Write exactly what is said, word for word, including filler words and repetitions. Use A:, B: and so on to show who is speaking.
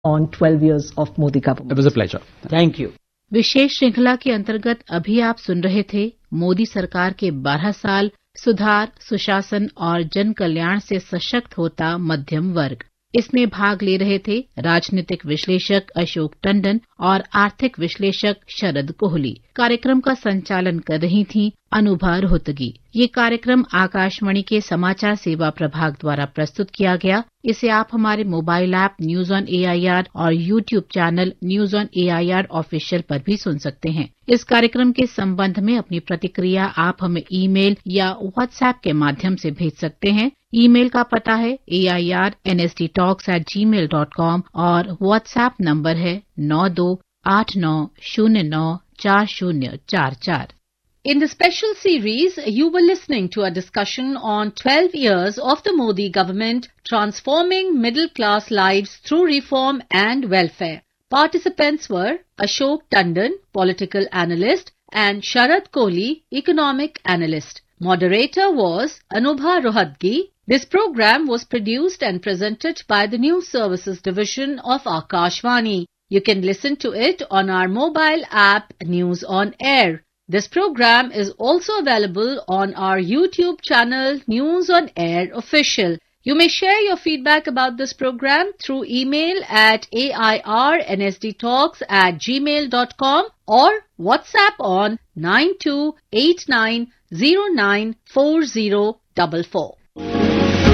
A: on twelve years of Modi government.
B: It was a pleasure.
C: Thank you.
D: विशेष श्रृंखला के अंतर्गत अभी आप सुन रहे थे मोदी सरकार के बारह साल सुधार, सुशासन और जन कल्याण से सशक्त होता मध्यम वर्ग। इसमें भाग ले रहे थे राजनीतिक विश्लेषक अशोक टंडन और आर्थिक विश्लेषक शरद कोहली। कार्यक्रम का संचालन कर रही थीं अनुभा रोहतगी। ये कार्यक्रम आकाशवाणी के समाचार सेवा प्रभाग द्वारा प्रस्तुत किया गया। इसे आप हमारे mobile app news on AIR और YouTube channel news on AIR official पर भी सुन सकते हैं। इस कार्यक्रम के संबंध में अपनी प्रतिक्रिया आप हमें ईमेल या व्हाट्सएप के माध्यम से भेज सकते हैं। ईमेल का पता है ए I R N S D talks eight ji mail dot com और व्हाट्सएप नंबर है नौ दो आठ नौ शून्य नौ चार शून्य चार चार।
E: In the special series, you were listening to a discussion on twelve years of the Modi government transforming middle-class lives through reform and welfare. Participants were Ashok Tandon, political analyst, and Sharad Kohli, economic analyst. Moderator was Anubha Rohatgi. This program was produced and presented by the News Services Division of Akashvani. You can listen to it on our mobile app News on Air. This program is also available on our YouTube channel News on Air Official. You may share your feedback about this program through email at a i r n s d talks at gmail dot com or WhatsApp on nine two eight nine zero nine four zero four four.